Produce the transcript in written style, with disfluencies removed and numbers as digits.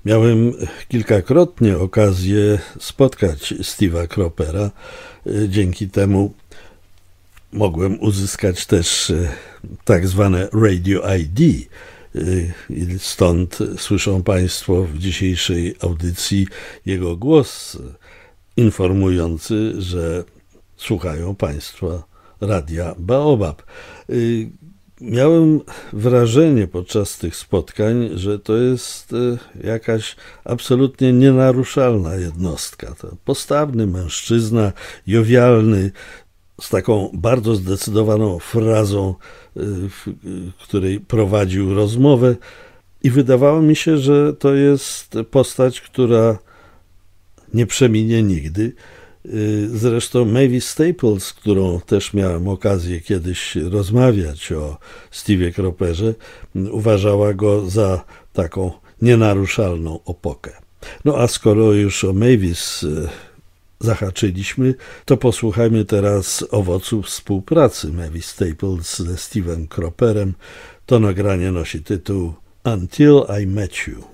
Miałem kilkakrotnie okazję spotkać Steve'a Cropera. Dzięki temu mogłem uzyskać też tak zwane Radio ID. Stąd słyszą Państwo w dzisiejszej audycji jego głos informujący, że słuchają Państwo Radia Baobab. Miałem wrażenie podczas tych spotkań, że to jest jakaś absolutnie nienaruszalna jednostka. To postawny mężczyzna, jowialny, z taką bardzo zdecydowaną frazą, w której prowadził rozmowę, i wydawało mi się, że to jest postać, która nie przeminie nigdy. Zresztą Mavis Staples, z którą też miałem okazję kiedyś rozmawiać o Steve'ie Cropperze, uważała go za taką nienaruszalną opokę. No a skoro już o Mavis zahaczyliśmy, to posłuchajmy teraz owoców współpracy Mavis Staples ze Steve'em Cropperem. To nagranie nosi tytuł Until I Met You.